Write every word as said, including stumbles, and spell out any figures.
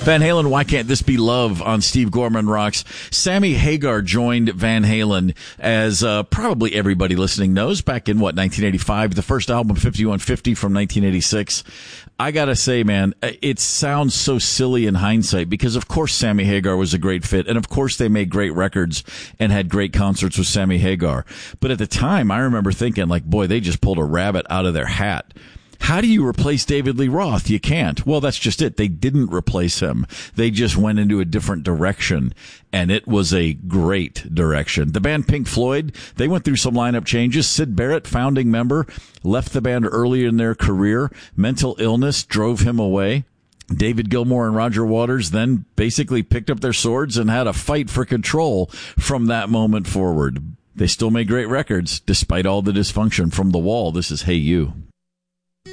Van Halen, Why Can't This Be Love on Steve Gorman Rocks. Sammy Hagar joined Van Halen, as uh, probably everybody listening knows, back in, what, nineteen eighty-five, the first album, fifty-one fifty from nineteen eighty-six. I gotta say, man, it sounds so silly in hindsight because, of course, Sammy Hagar was a great fit, and of course they made great records and had great concerts with Sammy Hagar. But at the time, I remember thinking, like, boy, they just pulled a rabbit out of their hat. How do you replace David Lee Roth? You can't. Well, that's just it. They didn't replace him. They just went into a different direction, and it was a great direction. The band Pink Floyd, they went through some lineup changes. Syd Barrett, founding member, left the band early in their career. Mental illness drove him away. David Gilmour and Roger Waters then basically picked up their swords and had a fight for control from that moment forward. They still made great records despite all the dysfunction. From The Wall, this is Hey You.